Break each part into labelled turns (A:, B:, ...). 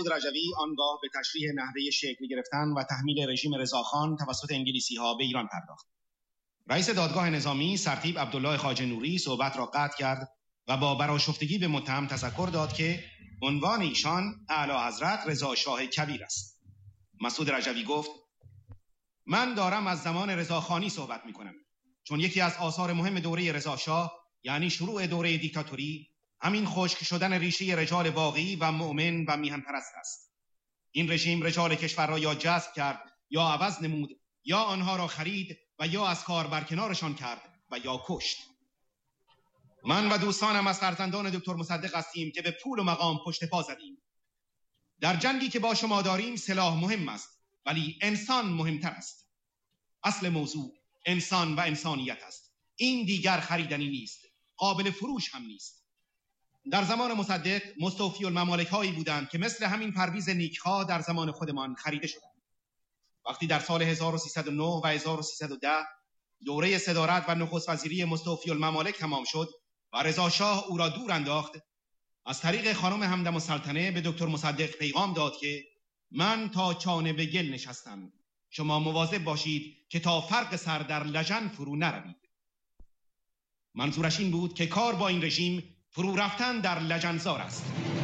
A: مسعود رجوی آنگاه به تشریح نحوه شکل گرفتن و تحمیل رژیم رضاخان توسط انگلیسی‌ها به ایران پرداخت. رئیس دادگاه نظامی سرتیپ عبدالله خواجه نوری صحبت را قطع کرد و با برآشفتگی به متهم تذکر داد که عنوان ایشان اعلی حضرت رضا شاه کبیر است. مسعود رجوی گفت: من دارم از زمان رضاخانی صحبت می‌کنم، چون یکی از آثار مهم دوره رضا شاه، یعنی شروع دوره دیکتاتوری، همین خشک شدن ریشه رجال واقعی و مؤمن و میهن پرست است. این رژیم رجال کشور را یا جذب کرد یا عوض نمود، یا آنها را خرید و یا از کار برکنارشان کرد و یا کشت. من و دوستانم از فرزندان دکتر مصدق هستیم که به پول و مقام پشت پا زدیم. در جنگی که با شما داریم سلاح مهم است، ولی انسان مهمتر است. اصل موضوع انسان و انسانیت است. این دیگر خریدنی نیست، قابل فروش هم نیست. در زمان مصدق مستوفی الممالک هایی بودند که مثل همین پرویز نیکخواه در زمان خودمان خریده شدند. وقتی در سال 1309 و 1310 دوره صدارت و نخست وزیری مستوفی الممالک تمام شد و رضا شاه او را دور انداخت، از طریق خانم همدم السلطنه به دکتر مصدق پیغام داد که من تا چانه به گل نشستم، شما مواظب باشید که تا فرق سر در لجن فرو نروید. منظورش این بود که کار با این رژیم فرو رفتن در لجنزار است.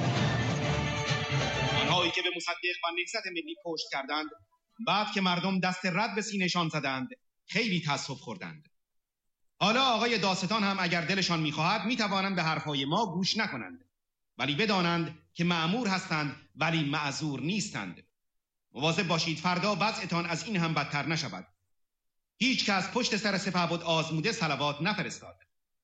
A: آنهایی که به مصدق و نهضت ملی پشت کردند، بعد که مردم دست رد به سینه‌شان زدند خیلی تأسف خوردند. حالا آقای داستان هم اگر دلشان می‌خواهد می‌توانند به حرفهای ما گوش نکنند، ولی بدانند که مأمور هستند ولی معذور نیستند. مواظب باشید فردا وضعتان از این هم بدتر نشود. هیچ کس پشت سر سپهبد آزموده صلوات نفرستاد.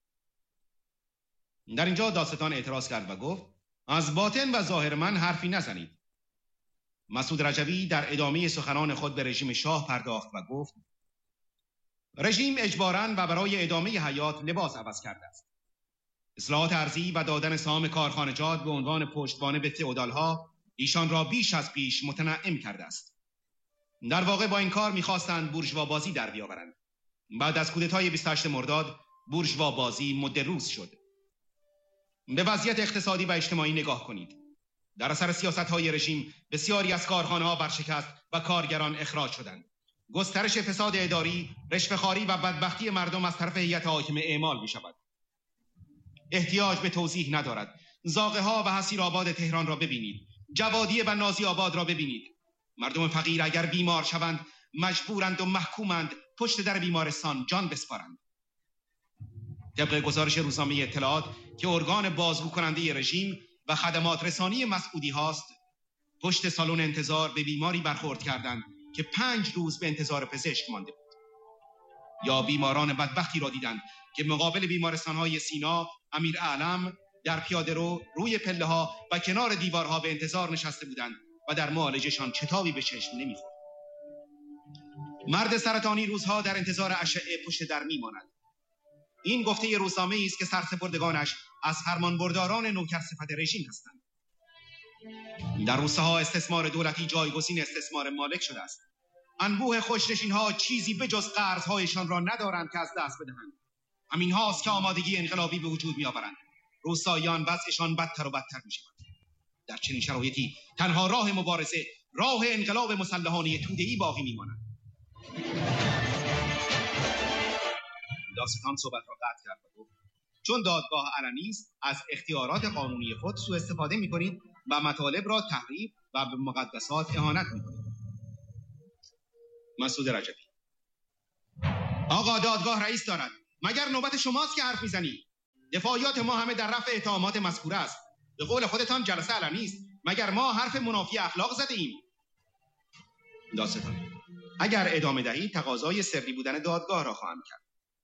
A: در اینجا داستان اعتراض کرد و گفت: از باطن و ظاهر من حرفی نزنید. مسعود رجوی در ادامه سخنان خود به رژیم شاه پرداخت و گفت: رژیم اجباراً و برای ادامه حیات لباس عوض کرده است. اصلاحات ارضی و دادن سهام کارخانجات به عنوان پشتوانه به فئودالها ایشان را بیش از پیش متنعم کرده است. در واقع با این کار می‌خواستند بورژوا بازی در بیاورند. بعد از کودتای 28 مرداد بورژوا بازی مد روز شد. به وضعیت اقتصادی و اجتماعی نگاه کنید. در اثر سیاست‌های رژیم بسیاری از کارخانه‌ها برشکست و کارگران اخراج شدند. گسترش فساد اداری، رشوه‌خواری و بدبختی مردم از طرف هیئت حاکمه اعمال می‌شود. احتیاج به توضیح ندارد. زاغه‌ها و حصیرآباد تهران را ببینید. جوادیه و نازی آباد را ببینید. مردم فقیر اگر بیمار شوند مجبورند و محکومند پشت در بیمارستان جان بسپارند. طبق گزارش روزنامه اطلاعات که ارگان بازگو کننده رژیم و خدمات رسانی مسعودی هاست، پشت سالن انتظار به بیماری برخورد کردند که 5 روز به انتظار پزشک مانده بود. یا بیماران بدبختی را دیدند که مقابل بیمارستان‌های سینا، امیر اعلم در پیاده رو روی پله ها و کنار دیوارها به انتظار نشسته بودند و در معالجهشان چتابی به چشم نمیخورد. مرد سرطانی روزها در انتظار اشعه پشت در میماند. این گفته روزنامه است که سرسپردگانش از فرمانبرداران نوکر صفت رژیم هستند. در روستاها استثمار دولتی جایگزین استثمار مالک شده است. انبوه خوشنشین‌ها چیزی به جز قرض‌هایشان را ندارند که از دست بدهند. همین هاست که آمادگی انقلابی به وجود می‌آورند. روستاییان وضعشان بدتر و بدتر می‌شود. در چنین شرایطی تنها راه مبارزه، راه انقلاب مسلحانه توده‌ای باقی می‌ماند. داستان صحبت را قطع کرد و گفت: چون دادگاه علنی است، از اختیارات قانونی خود سوء استفاده می‌کنید و مطالب را تحریف و به مقدسات اهانت می‌کنید. مسعود رجوی: آقا دادگاه رئیس دارد. مگر نوبت شماست که حرف میزنی؟ دفاعیات ما همه در رفع اتهامات مذکوره است. به قول خودتان جلسه علنی است. مگر ما حرف منافی اخلاق زده ایم؟ داستان: اگر ادامه دهید تقاضای سری بودن دادگاه را خواهم کرد.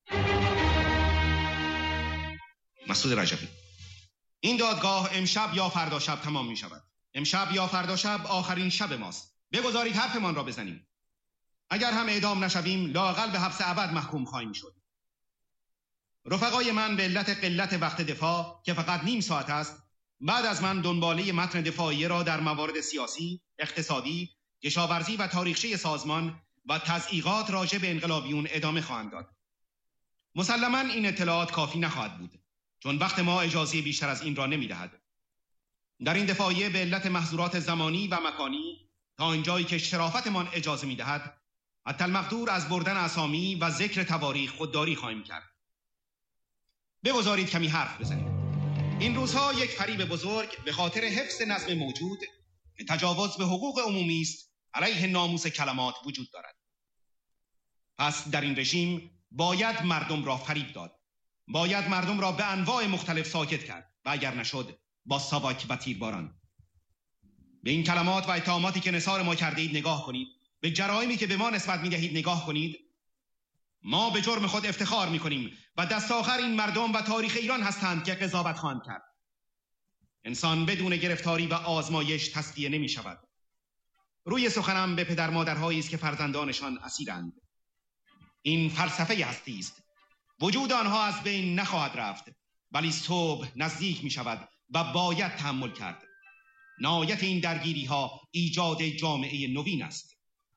A: مسعود رجوی: این دادگاه امشب یا فردا شب تمام می شود. امشب یا فردا شب آخرین شب ماست. بگذارید حرفمان را بزنیم. اگر هم اعدام نشویم لااقل به حبس ابد محکوم خواهیم شد. رفقای من به علت قلت وقت دفاع که فقط نیم ساعت است، بعد از من دنباله متن دفاعی را در موارد سیاسی، اقتصادی، کشاورزی و تاریخچه سازمان و تضییقات راجع به انقلابیون ادامه خواهند داد. مسلماً این اطلاعات کافی نخواهد بود، چون وقت ما اجازه بیشتر از این را نمی‌دهد. در این دفاعیه به علت محظورات زمانی و مکانی تا اینجایی که شرافتمان اجازه می‌دهد حتی المقدور از بردن اسامی و ذکر تواریخ خودداری خواهیم کرد. بگذارید کمی حرف بزنیم. این روزها یک فریب بزرگ به خاطر حفظ نظم موجود که تجاوز به حقوق عمومی است علیه ناموس کلمات وجود دارد. پس در این رژیم باید مردم را فریب داد. باید مردم را به انواع مختلف ساکت کرد و اگر نشد با ساواک و تیرباران. به این کلمات و اتهاماتی که نثار ما کرده اید نگاه کنید. به جرائمی که به ما نسبت می‌دهید نگاه کنید. ما به جرم خود افتخار می‌کنیم و دست آخر این مردم و تاریخ ایران هستند که قضاوت خواهند کرد. انسان بدون گرفتاری و آزمایش تسلیه نمی‌شود. روی سخنم به پدر مادرهایی است که فرزندانشان اسیرند. این فلسفه هستی است. وجود آنها از بین نخواهد رفت، ولی صبح نزدیک می‌شود و باید تحمل کرد. نهایت این درگیری‌ها ایجاد جامعه نوین است.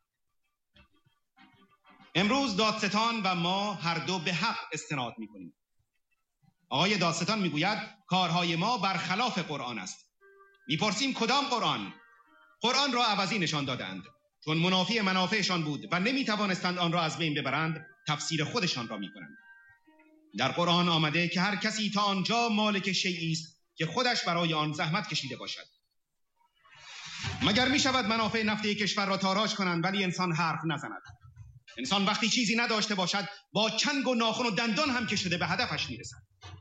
A: امروز دادستان و ما هر دو به حق استناد می‌کنیم. آقای دادستان می‌گوید کارهای ما برخلاف قرآن است. می‌پرسیم کدام قرآن؟ قرآن را عوضی نشان دادند. چون منافی منافعشان بود و نمی‌توانستند آن را از بین ببرند، تفسیر خودشان را می‌کنند. در قرآن آمده که هر کسی تا آنجا مالک شیئی است که خودش برای آن زحمت کشیده باشد. مگر می‌شود منافع نفتی کشور را تاراج کنند ولی انسان حرف نزند؟ انسان وقتی چیزی نداشته باشد با چنگ و ناخن و دندان هم که شده به هدفش میرسد.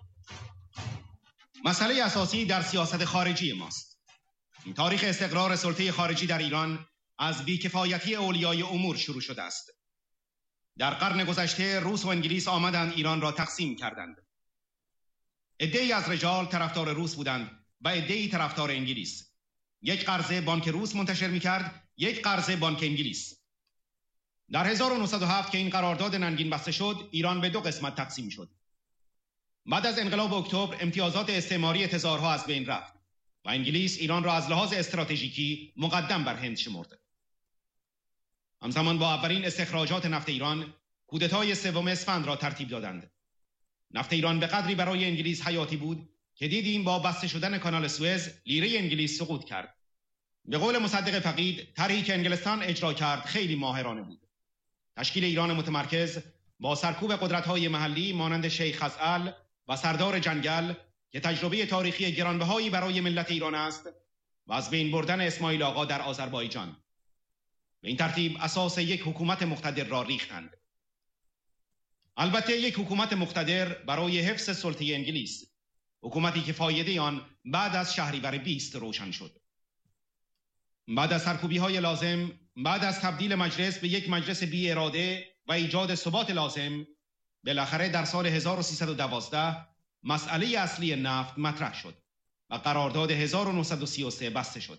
A: مسئله اساسی در سیاست خارجی ماست. تاریخ استقرار سلطه خارجی در ایران از بیکفایتی اولیای امور شروع شده است. در قرن گذشته روس و انگلیس آمدند ایران را تقسیم کردند. عده‌ای از رجال طرفدار روس بودند و عده‌ای طرفدار انگلیس. یک قرضه بانک روس منتشر می‌کرد، یک قرضه بانک انگلیس. در 1907 که این قرارداد ننگین بسته شد، ایران به دو قسمت تقسیم شد. بعد از انقلاب اکتبر امتیازات استعماری تزارها از بین رفت و انگلیس ایران را از لحاظ استراتژیکی مقدم بر هند شمرد. همزمان با اولین استخراجات نفت ایران، کودتای 3 اسفند را ترتیب دادند. نفت ایران به قدری برای انگلیس حیاتی بود که دیدیم با بسته شدن کانال سوئز لیره انگلیس سقوط کرد. به قول مصدق فقید، طرحی که انگلستان اجرا کرد خیلی ماهرانه بود. تشکیل ایران متمرکز با سرکوب قدرت‌های محلی مانند شیخ خزعل و سردار جنگل که تجربه تاریخی گرانبهایی برای ملت ایران است و از بین بردن اسماعیل آقا در آذربایجان. به این ترتیب اساس یک حکومت مقتدر را ریختند. البته یک حکومت مقتدر برای حفظ سلطه انگلیس، حکومتی که فایده آن بعد از شهریور 20 روشن شد. بعد از سرکوبی‌های لازم، بعد از تبدیل مجلس به یک مجلس بی اراده و ایجاد ثبات لازم، بالاخره در سال 1312 مسئله اصلی نفت مطرح شد و قرارداد 1933 بسته شد.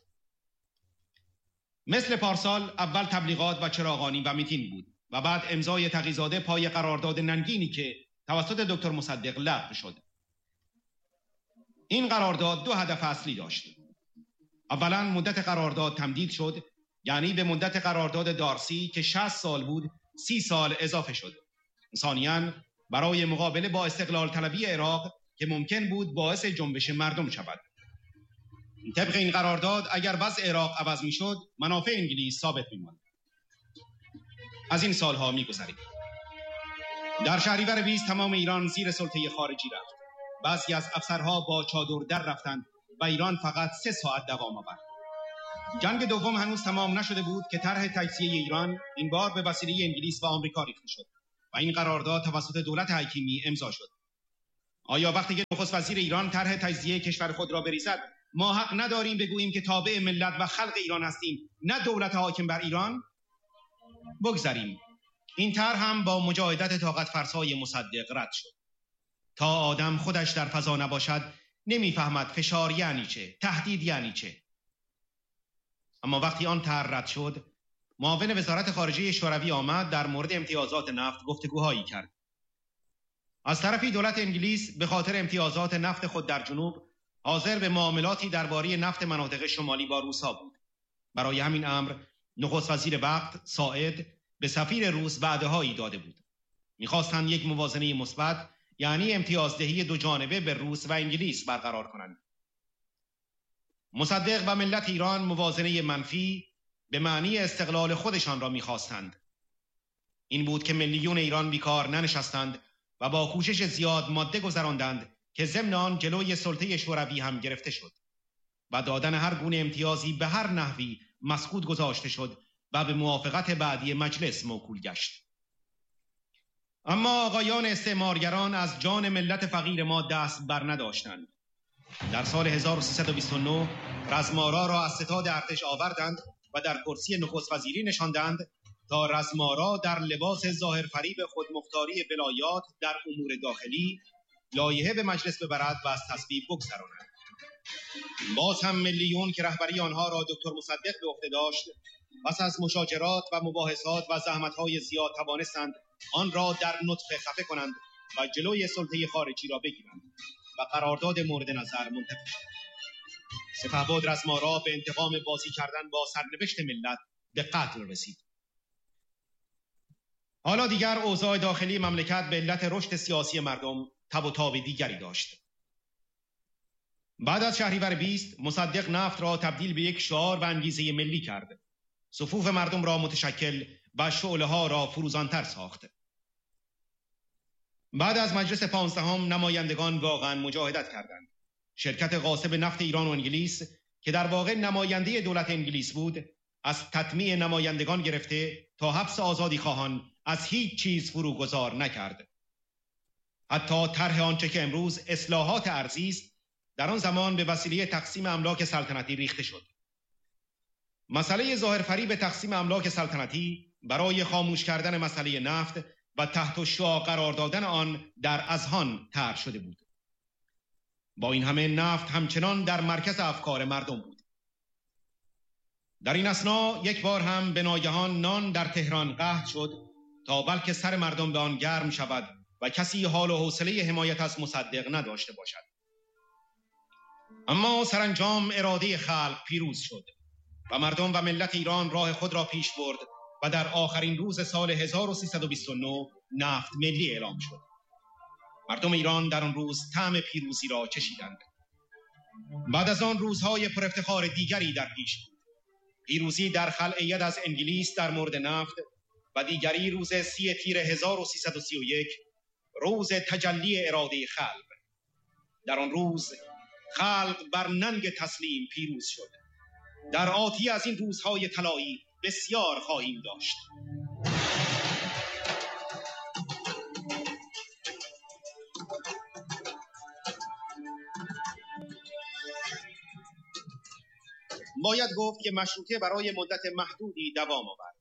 A: مثل پارسال اول تبلیغات و چراغانی و میتینگ بود و بعد امضای تقی‌زاده پای قرارداد ننگینی که توسط دکتر مصدق لغو شد. این قرارداد 2 هدف اصلی داشت. اولا مدت قرارداد تمدید شد، یعنی به مدت قرارداد دارسی که 60 سال بود 30 سال اضافه شد. ثانیاً برای مقابله با استقلال طلبی عراق که ممکن بود باعث جنبش مردم شود. طبق این قرارداد اگر وضع عراق عوض می شد منافع انگلیس ثابت می ماند. از این سالها می گذرید. در شهریور 20 تمام ایران زیر سلطه خارجی رفت. بعضی از افسرها با چادر در رفتند و ایران فقط 3 ساعت دوام آورد. جنگ دوم هنوز تمام نشده بود که طرح تجزیه ایران این بار به وسیله انگلیس و آمریکا ریخته شد و این قرارداد توسط دولت حکیمی امضا شد. آیا وقتی که نخست وزیر ایران طرح تجزیه کشور خود را بریزد ما حق نداریم بگوییم که تابع ملت و خلق ایران هستیم، نه دولت حاکم بر ایران؟ بگذاریم. این طرح هم با مجاهدت طاقت فرسای مصدق رد شد. تا آدم خودش در فضا نباشد نمیفهمد فشار یعنی چه، تهدید یعنی چه. اما وقتی آن طرح رد شد، معاون وزارت خارجه شوروی آمد در مورد امتیازات نفت گفتگوهایی کرد. از طرفی دولت انگلیس به خاطر امتیازات نفت خود در جنوب حاضر به معاملاتی درباره نفت مناطق شمالی با روس‌ها بود. برای همین امر نخست وزیر وقت ساعد به سفیر روس وعده‌هایی داده بود. می‌خواستند یک موازنه مثبت، یعنی امتیازدهی 2 جانبه به روس و انگلیس برقرار کنند. مصدق و ملت ایران موازنه منفی به معنی استقلال خودشان را می‌خواستند. این بود که ملیون ایران بیکار ننشستند و با کوشش زیاد ماده گذراندند که ضمن آن جلوی سلطه شوروی هم گرفته شد و دادن هر گونه امتیازی به هر نحوی مسکوت گذاشته شد و به موافقت بعدی مجلس موکول گشت. اما آقایان استعمارگران از جان ملت فقیر ما دست بر نداشتند. در سال 1329 رزمارا را از ستاد ارتش آوردند و در کرسی نخست وزیری نشاندند تا رزمارا در لباس ظاهر فریب خودمختاری ولایات در امور داخلی لایحه به مجلس ببرد و از تصویب بگذراند. باز هم ملیون که رهبری آنها را دکتر مصدق به عهده داشت، پس از مشاجرات و مباحثات و زحمت‌های زیاد توانستند آن را در نطفه خفه کنند و جلوی سلطه خارجی را بگیرند و قرارداد مورد نظر منتفی شد. سپهبد رزمارا به انتقام بازی کردن با سرنوشت ملت به قتل رسید. حالا دیگر اوضاع داخلی مملکت به علت رشد سیاسی مردم تب و تاب دیگری داشت. بعد از شهریور 20 مصدق نفت را تبدیل به یک شعار و انگیزه ملی کرد. صفوف مردم را متشکل و شعله‌ها را فروزانتر ساخت. بعد از مجلس 15 نمایندگان واقعا مجاهدت کردند. شرکت غاصب نفت ایران و انگلیس که در واقع نماینده دولت انگلیس بود، از تطمیع نمایندگان گرفته تا حبس آزادی خواهان از هیچ چیز فروگذار نکرد. حتی طرح آنچه که امروز اصلاحات ارضی است، در آن زمان به وسیله تقسیم املاک سلطنتی ریخته شد. مسئله ظاهرفریب تقسیم املاک سلطنتی برای خاموش کردن مسئله نفت و تحت الشعاع قرار دادن آن در اذهان طرح شده بود. با این همه نفت همچنان در مرکز افکار مردم بود. در این اثنا یک بار هم به ناگهان نان در تهران قحط شد تا بلکه سر مردم به آن گرم شود و کسی حال و حوصله حمایت از مصدق نداشته باشد. اما سرانجام اراده خلق پیروز شد و مردم و ملت ایران راه خود را پیش برد و در آخرین روز سال 1329 نفت ملی اعلام شد. مردم ایران در آن روز طعم پیروزی را چشیدند. بعد از آن روزهای پر افتخار دیگری در پیش بود. پیروزی در خلع ید از انگلیس در مورد نفت و دیگری روز 30 تیر 1331 روز تجلی اراده خلق. در آن روز خلق بر ننگ تسلیم پیروز شد. در آتی از این روزهای طلایی بسیار خواهیم داشت. باید گفت که مشروطه برای مدت محدودی دوام آورد.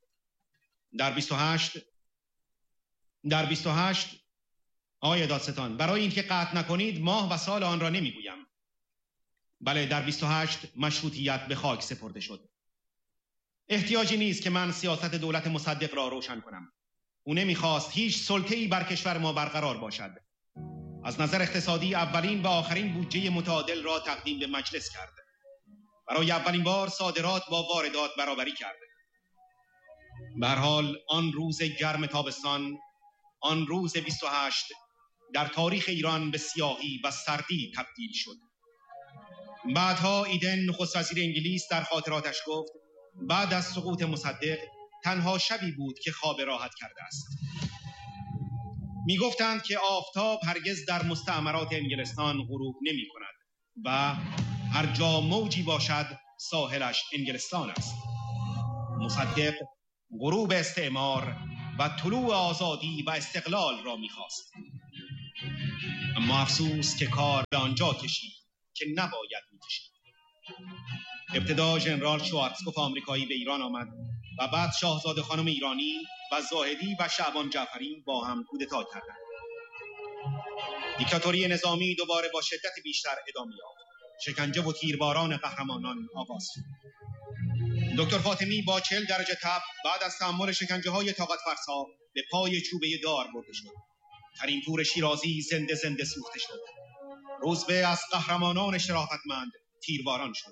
A: در 28 آقای دادستان، برای اینکه قطع نکنید ماه و سال آن را نمیگویم. بله، در 28 مشروطیت به خاک سپرده شد. احتیاجی نیست که من سیاست دولت مصدق را روشن کنم. او نمیخواست هیچ سلطه‌ای بر کشور ما برقرار باشد. از نظر اقتصادی اولین و آخرین بودجه متعادل را تقدیم به مجلس کرد. برای اولین بار صادرات با واردات برابری کرد. به هر حال آن روز گرم تابستان، آن روز 28 در تاریخ ایران به سیاهی و سردی تبدیل شد. بعدها ایدن نخست وزیر انگلیس در خاطراتش گفت بعد از سقوط مصدق تنها شبی بود که خواب راحت کرده است. می گفتند که آفتاب هرگز در مستعمرات انگلستان غروب نمی کند و هر جا موجی باشد ساحلش انگلستان است. مصدق غروب استعمار و طلوع آزادی و استقلال را می خواست. اما افسوس که کار به آنجا کشید که نباید می کشید. ابتدا ژنرال شوارتزکوف آمریکایی به ایران آمد و بعد شاهزاده خانم ایرانی و زاهدی و شعبان جعفری با هم کودتا کردند. دیکتاتوری نظامی دوباره با شدت بیشتر ادامه یافت. شکنجه و تیرباران قهرمانان آغاز شد. دکتر فاطمی با 40 درجه تب بعد از تحمل شکنجه‌های طاقت فرسا به پای چوبه دار برده شد. کریم شیرازی زنده زنده سوخته شد. روزبه از قهرمانان شرافتمند تیرباران شد.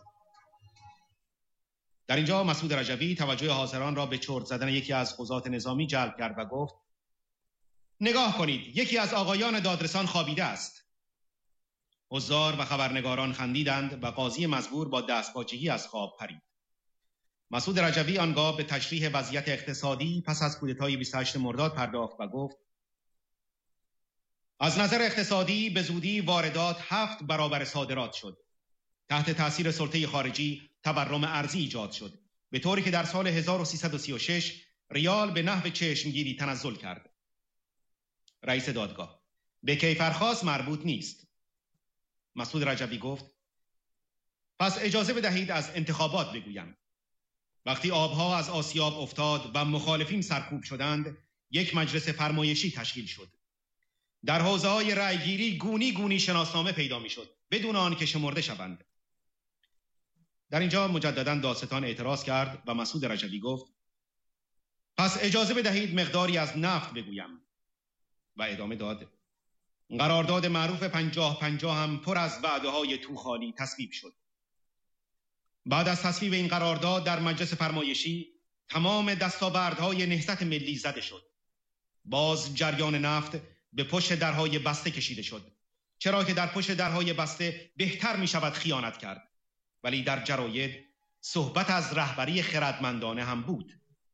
A: در اینجا مسعود رجبی توجه حاضران را به چرت زدن یکی از قضات نظامی جلب کرد و گفت نگاه کنید، یکی از آقایان دادرسان خوابیده است. حضار و خبرنگاران خندیدند و قاضی مزبور با دستپاچگی از خواب پرید. مسعود رجبی آنگاه به تشریح وضعیت اقتصادی پس از کودتای 28 مرداد پرداخت و گفت: از نظر اقتصادی به زودی واردات 7 برابر صادرات شد. تحت تاثیر سلطه خارجی تورم ارزی ایجاد شد، به طوری که در سال 1336 ریال به نحو چشمگیری تنزل کرد. رئیس دادگاه: به کیفرخواست مربوط نیست. مسعود رجبی گفت: پس اجازه بدهید از انتخابات بگویم. وقتی آبها از آسیاب افتاد و مخالفین سرکوب شدند، یک مجلس فرمایشی تشکیل شد. در حوزه‌های رأیگیری گونی گونی شناسنامه پیدا می‌شد بدون آنکه شمرده شوند. در اینجا مجدداً دادستان اعتراض کرد و مسعود رجبی گفت: پس اجازه بدهید مقداری از نفت بگویم. و ادامه داد: قرارداد معروف 50-50 هم پر از وعده‌های توخالی تصویب شد. بعد از تصویب این قرارداد در مجلس فرمایشی تمام دستاوردهای نهضت ملی زده شد. باز جریان نفت به پشت درهای بسته کشیده شد، چرا که در پشت درهای بسته بهتر می شود خیانت کرد. ولی در جراید صحبت از رهبری خردمندانه هم بود.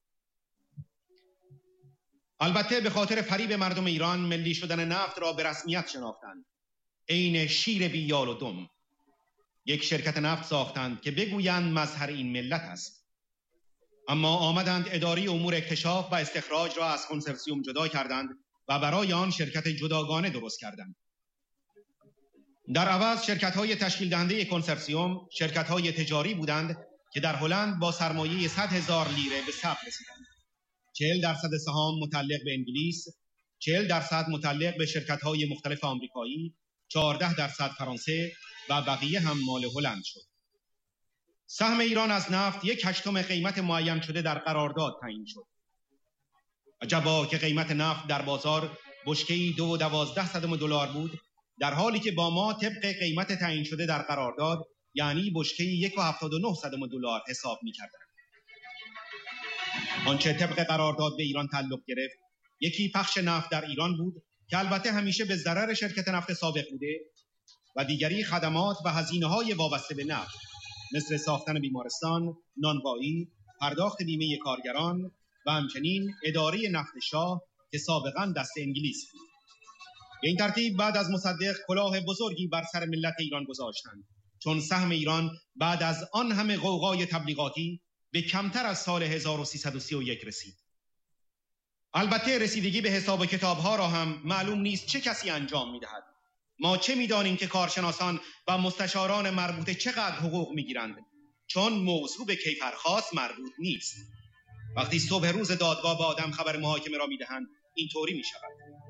A: البته به خاطر فریب مردم ایران ملی شدن نفت را به رسمیت شناختند. عین شیر بی یال و دم. یک شرکت نفت ساختند که بگویند مظهر این ملت است. اما آمدند اداره امور اکتشاف و استخراج را از کنسرسیوم جدا کردند و برای آن شرکت جداگانه درست کردند. در عوض شرکت‌های تشکیل دهنده کنسرسیوم شرکت‌های تجاری بودند که در هلند با سرمایه 100,000 لیره به ثبت رسیدند. 40% سهام متعلق به انگلیس، 40% متعلق به شرکت‌های مختلف آمریکایی، 14% فرانسه و بقیه هم مال هلند شد. سهم ایران از نفت 1/8 قیمت معین شده در قرارداد تعیین شد. عجبا که قیمت نفت در بازار بشکه‌ای $2.12 بود، در حالی که با ما طبق قیمت تعیین شده در قرارداد یعنی بشکه‌ای $1.79 حساب می‌کردند. آنچه طبق قرارداد به ایران تعلق گرفت، یکی پخش نفت در ایران بود که البته همیشه به ضرر شرکت نفت سابق بوده و دیگری خدمات و هزینه‌های وابسته به نفت مثل ساختن بیمارستان، نانوایی، پرداخت بیمه کارگران و همچنین اداره نفت شاه که سابقاً دست انگلیس بود. به این ترتیب بعد از مصدق کلاه بزرگی بر سر ملت ایران گذاشتند، چون سهم ایران بعد از آن همه غوغای تبلیغاتی به کمتر از سال 1331 رسید. البته رسیدگی به حساب و کتاب‌ها را هم معلوم نیست چه کسی انجام می‌دهد. ما چه می‌دانیم که کارشناسان و مستشاران مربوطه چقدر حقوق می‌گیرند، چون موضوع به کیفرخواست مربوط نیست. وقتی صبح روز دادگاه به آدم خبر محاکمه را می‌دهند اینطوری می‌شود.